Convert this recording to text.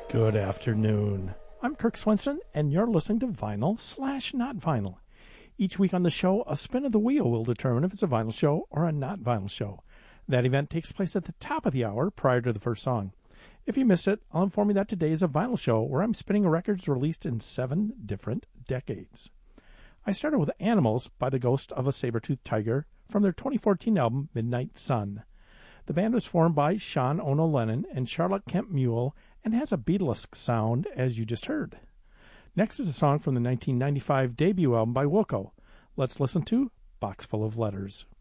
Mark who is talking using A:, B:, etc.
A: Good afternoon. I'm Kirk Swenson, and you're listening to Vinyl/Not Vinyl. Each week on the show, a spin of the wheel will determine if it's a vinyl show or a not vinyl show. That event takes place at the top of the hour prior to the first song. If you missed it, I'll inform you that today is a vinyl show where I'm spinning records released in 7 different decades. I started with Animals by the Ghost of a Saber-Toothed Tiger from their 2014 album, Midnight Sun. The band was formed by Sean Ono Lennon and Charlotte Kemp Mule and has a Beatlesque sound, as you just heard. Next is a song from the 1995 debut album by Wilco. Let's listen to Box Full of Letters.